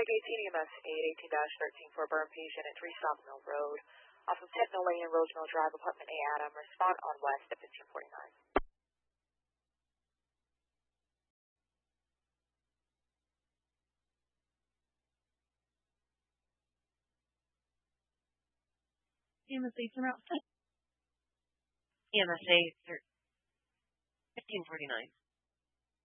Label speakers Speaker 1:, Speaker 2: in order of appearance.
Speaker 1: Take 18 EMS 8, 18-13 for a burn patient at 3 South Mill Road, off of Sentinel Lane and Rosemont Drive, apartment A, Adam. Respond on west at 1549.
Speaker 2: EMS 8 from out.
Speaker 3: EMS 8, 1549.